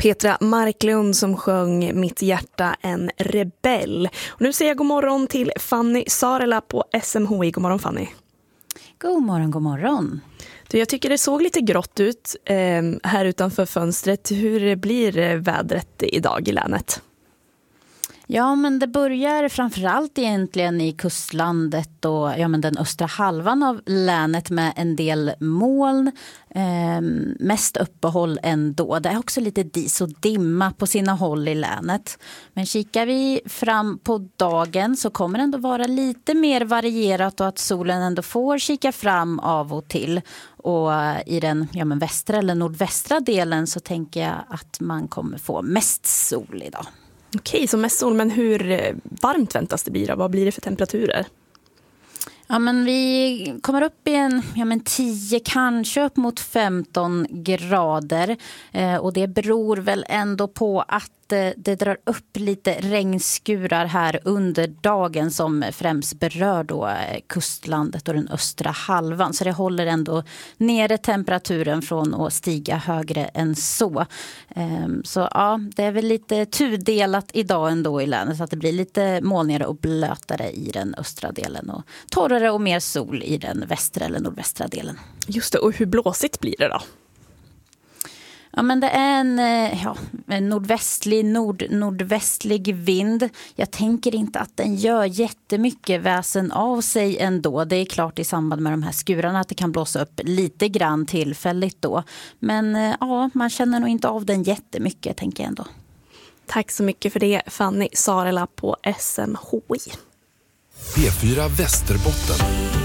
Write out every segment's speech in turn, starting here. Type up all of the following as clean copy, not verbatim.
Petra Marklund som sjöng Mitt hjärta en rebell. Och nu säger jag god morgon till Fanny Sarela på SMHI. God morgon Fanny. God morgon, god morgon. Du, jag tycker det såg lite grått ut här utanför fönstret. Hur blir vädret idag i länet? Ja, men det börjar framförallt egentligen i kustlandet och den östra halvan av länet med en del moln. Mest uppehåll ändå. Det är också lite dis och dimma på sina håll i länet. Men kikar vi fram på dagen så kommer det ändå vara lite mer varierat och att solen ändå får kika fram av och till. Och i den västra eller nordvästra delen så tänker jag att man kommer få mest sol idag. Okej, så mest sol, men hur varmt väntas det bli då? Vad blir det för temperaturer? Ja, men vi kommer upp i 10, kanske upp mot 15 grader. Och det beror väl ändå på att det drar upp lite regnskurar här under dagen som främst berör då kustlandet och den östra halvan. Så det håller ändå nere temperaturen från att stiga högre än så. Så ja, det är väl lite tudelat idag ändå i länet så att det blir lite molnigare och blötare i den östra delen och torrare och mer sol i den västra eller nordvästra delen. Just det, och hur blåsigt blir det då? Ja, men det är en nordvästlig vind. Jag tänker inte att den gör jättemycket väsen av sig ändå. Det är klart i samband med de här skurarna att det kan blåsa upp lite grann tillfälligt då. Men ja, man känner nog inte av den jättemycket, tänker jag ändå. Tack så mycket för det, Fanny Sarela på SMHI. P4 Västerbotten.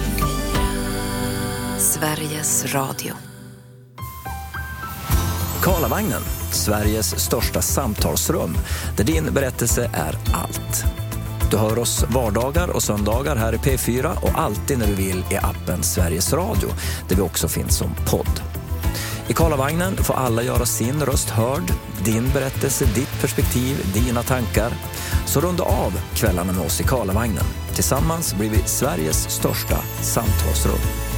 Sveriges Radio. Karlavagnen, Sveriges största samtalsrum, där din berättelse är allt. Du hör oss vardagar och söndagar här i P4 och alltid när du vill i appen Sveriges Radio, där vi också finns som podd. I Karlavagnen får alla göra sin röst hörd, din berättelse, ditt perspektiv, dina tankar. Så runda av kvällarna med oss i Karlavagnen. Tillsammans blir vi Sveriges största samtalsrum.